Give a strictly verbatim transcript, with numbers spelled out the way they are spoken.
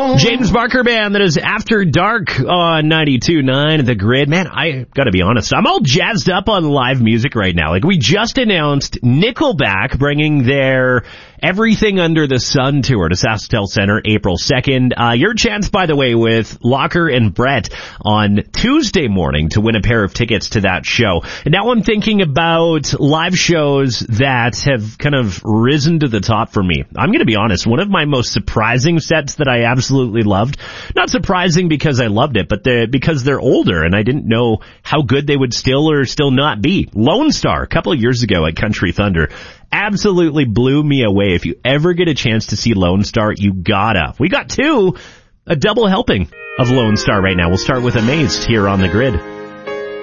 James Barker Band, that is After Dark on ninety-two point nine The Grid. Man, I gotta be honest, I'm all jazzed up on live music right now. Like, we just announced Nickelback bringing their Everything Under the Sun tour to SaskTel Center April second. Uh, your chance, by the way, with Locker and Brett on Tuesday morning to win a pair of tickets to that show. And now I'm thinking about live shows that have kind of risen to the top for me. I'm going to be honest, one of my most surprising sets that I absolutely loved, not surprising because I loved it, but the, because they're older and I didn't know how good they would still or still not be. Lone Star, a couple of years ago at Country Thunder, absolutely blew me away. If you ever get a chance to see Lone Star, you gotta. We got two, a double helping of Lone Star right now. We'll start with Amazed here on The Grid.